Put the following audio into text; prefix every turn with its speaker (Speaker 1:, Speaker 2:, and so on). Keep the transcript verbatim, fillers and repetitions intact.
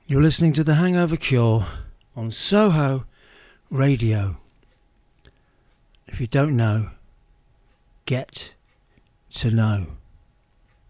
Speaker 1: You're listening to The Hangover Cure on Soho Radio. If you don't know, get to know.